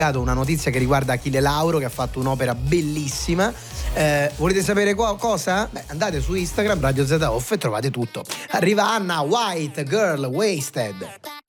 una notizia che riguarda Achille Lauro, che ha fatto un'opera bellissima. Volete sapere cosa? Beh, andate su Instagram Radio Z Off e trovate tutto. Arriva Anna White, Girl Wasted.